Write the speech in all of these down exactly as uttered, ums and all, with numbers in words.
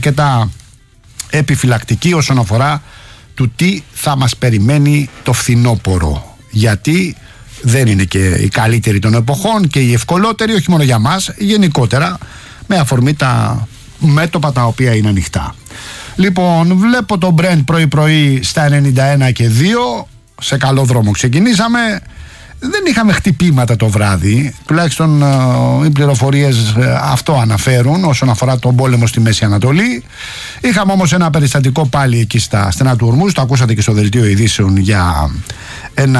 αρκετά επιφυλακτικοί όσον αφορά του τι θα μας περιμένει το φθινόπωρο, γιατί δεν είναι και η καλύτερη των εποχών και η ευκολότερη, όχι μόνο για μας, γενικότερα με αφορμή τα μέτωπα τα οποία είναι ανοιχτά. Λοιπόν, βλέπω το Brent πρωί-πρωί στα ενενήντα ένα και δύο, σε καλό δρόμο ξεκινήσαμε. Δεν είχαμε χτυπήματα το βράδυ, τουλάχιστον ε, οι πληροφορίες ε, αυτό αναφέρουν όσον αφορά τον πόλεμο στη Μέση Ανατολή. Είχαμε όμως ένα περιστατικό πάλι εκεί στα στενά του Ορμούζ, το ακούσατε και στο δελτίο ειδήσεων, για ένα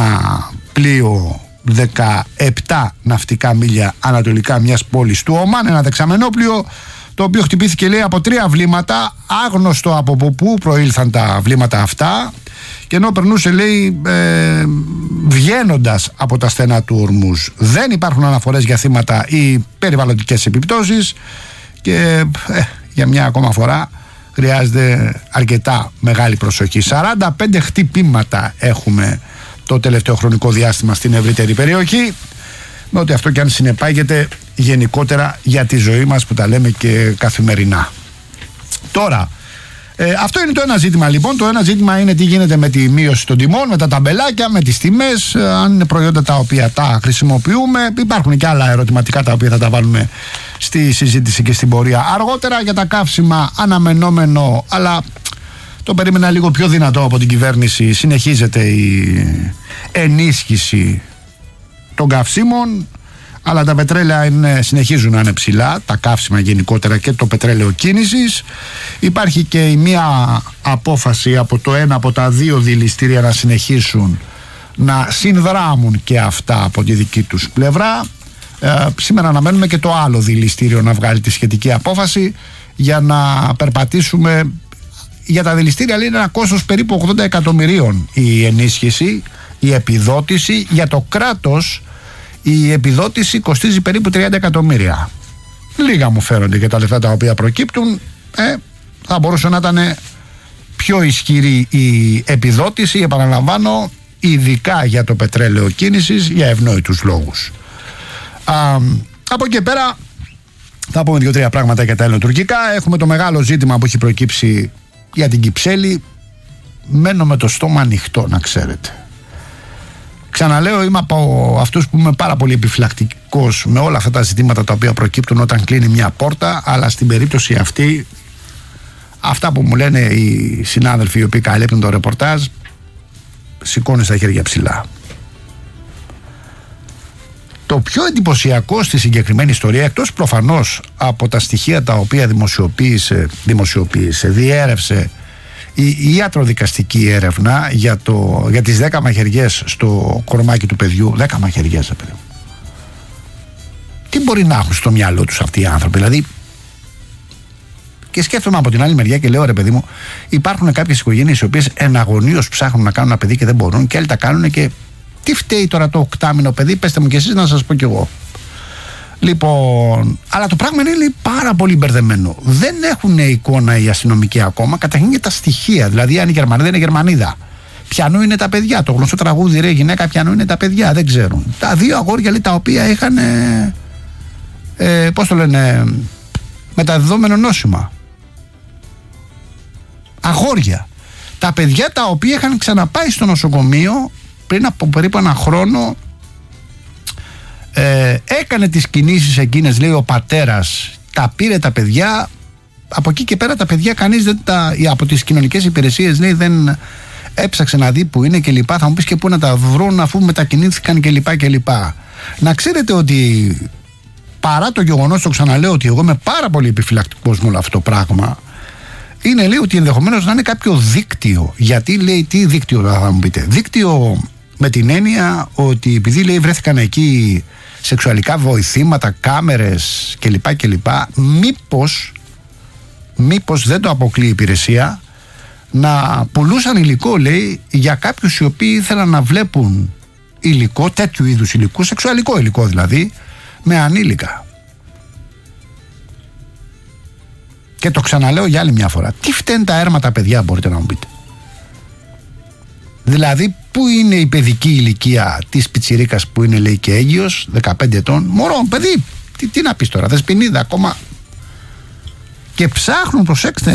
πλοίο δεκαεπτά ναυτικά μίλια ανατολικά μιας πόλης του Ομάν, ένα δεξαμενόπλοιο, το οποίο χτυπήθηκε, λέει, από τρία βλήματα, άγνωστο από πού προήλθαν τα βλήματα αυτά, και ενώ περνούσε, λέει, ε, βγαίνοντας από τα στενά του Ορμούζ. Δεν υπάρχουν αναφορές για θύματα ή περιβαλλοντικές επιπτώσεις και ε, για μια ακόμα φορά χρειάζεται αρκετά μεγάλη προσοχή. σαράντα πέντε χτυπήματα έχουμε το τελευταίο χρονικό διάστημα στην ευρύτερη περιοχή, με ό,τι αυτό και αν συνεπάγεται γενικότερα για τη ζωή μας που τα λέμε και καθημερινά. Τώρα, ε, αυτό είναι το ένα ζήτημα λοιπόν. Το ένα ζήτημα είναι τι γίνεται με τη μείωση των τιμών, με τα ταμπελάκια, με τις τιμές, ε, αν είναι προϊόντα τα οποία τα χρησιμοποιούμε. Υπάρχουν και άλλα ερωτηματικά τα οποία θα τα βάλουμε στη συζήτηση και στην πορεία αργότερα. Για τα καύσιμα αναμενόμενο, αλλά το περίμενα λίγο πιο δυνατό από την κυβέρνηση, συνεχίζεται η ενίσχυση των καυσίμων, αλλά τα πετρέλαια είναι, συνεχίζουν να είναι ψηλά, τα καύσιμα γενικότερα και το πετρέλαιο κίνησης. Υπάρχει και η μία απόφαση από το ένα από τα δύο δηληστήρια να συνεχίσουν να συνδράμουν και αυτά από τη δική τους πλευρά. Ε, σήμερα αναμένουμε και το άλλο δηληστήριο να βγάλει τη σχετική απόφαση για να περπατήσουμε. Για τα δηληστήρια, λέει, είναι ένα κόστος περίπου ογδόντα εκατομμυρίων η ενίσχυση, η επιδότηση. Για το κράτος η επιδότηση κοστίζει περίπου τριάντα εκατομμύρια. Λίγα μου φαίνονται και τα λεφτά τα οποία προκύπτουν. ε, Θα μπορούσε να ήταν πιο ισχυρή η επιδότηση, επαναλαμβάνω, ειδικά για το πετρέλαιο κίνησης, για ευνόητους λόγους. Α, από εκεί πέρα θα πούμε δύο-τρία πράγματα για τα ελληνοτουρκικά. Έχουμε το μεγάλο ζήτημα που έχει προκύψει για την Κυψέλη. Μένω με το στόμα ανοιχτό, να ξέρετε. Ξαναλέω, είμαι από αυτούς που είμαι πάρα πολύ επιφυλακτικός με όλα αυτά τα ζητήματα τα οποία προκύπτουν όταν κλείνει μια πόρτα, αλλά στην περίπτωση αυτή, αυτά που μου λένε οι συνάδελφοι οι οποίοι καλύπτουν το ρεπορτάζ, σηκώνει στα χέρια ψηλά. Το πιο εντυπωσιακό στη συγκεκριμένη ιστορία, εκτός προφανώς από τα στοιχεία τα οποία δημοσιοποίησε, δημοσιοποίησε διέρευσε η ιατροδικαστική έρευνα για, το, για τις δέκα μαχαιριές στο κορμάκι του παιδιού. δέκα μαχαιριές, παιδί μου. Τι μπορεί να έχουν στο μυαλό τους αυτοί οι άνθρωποι? Δηλαδή, και σκέφτομαι από την άλλη μεριά και λέω, ρε παιδί μου, υπάρχουν κάποιες οικογένειες οι οποίες εναγωνίως ψάχνουν να κάνουν ένα παιδί και δεν μπορούν, και άλλοι τα κάνουν. Και τι φταίει τώρα το οκτάμινο παιδί? Πέστε μου κι εσείς να σας πω κι εγώ. Λοιπόν, αλλά το πράγμα είναι, λέει, πάρα πολύ μπερδεμένο. Δεν έχουν εικόνα οι αστυνομικοί ακόμα, καταρχήν για τα στοιχεία. Δηλαδή, αν η Γερμανίδα είναι Γερμανίδα, ποιανού είναι τα παιδιά? Το γνωστό τραγούδι, ρε γυναίκα, ποιανού είναι τα παιδιά? Δεν ξέρουν. Τα δύο αγόρια, λέει, τα οποία είχαν, ε, ε, πώς το λένε, μεταδεδομένο νόσημα. Αγόρια. Τα παιδιά τα οποία είχαν ξαναπάει στο νοσοκομείο πριν από περίπου ένα χρόνο. Ε, έκανε τις κινήσεις εκείνες, λέει, ο πατέρας, τα πήρε τα παιδιά. Από εκεί και πέρα τα παιδιά κανείς δεν τα, από τις κοινωνικές υπηρεσίες, λέει, δεν έψαξε να δει που είναι και λοιπά. Θα μου πεις και πού να τα βρουν αφού μετακινήθηκαν και λοιπά και λοιπά. Να ξέρετε ότι παρά το γεγονός, το ξαναλέω, ότι εγώ είμαι πάρα πολύ επιφυλακτικός με όλο αυτό το πράγμα, είναι, λέει, ότι ενδεχομένως να είναι κάποιο δίκτυο. Γιατί, λέει, τι δίκτυο θα μου πείτε? Δίκτυο με την έννοια ότι επειδή, λέει, βρέθηκαν εκεί σεξουαλικά βοηθήματα, κάμερες κλπ κλπ, μήπως μήπως δεν το αποκλείει η υπηρεσία να πουλούσαν υλικό, λέει, για κάποιους οι οποίοι ήθελαν να βλέπουν υλικό, τέτοιου είδους υλικού, σεξουαλικό υλικό δηλαδή, με ανήλικα. Και το ξαναλέω για άλλη μια φορά, τι φταίνουν τα έρματα, παιδιά, μπορείτε να μου πείτε? Δηλαδή, πού είναι η παιδική ηλικία της πιτσιρίκας που είναι, λέει, και έγκυος, δεκαπέντε ετών, μωρό, παιδί, τι, τι να πεις τώρα, δεσποινίδα ακόμα. Και ψάχνουν, προσέξτε,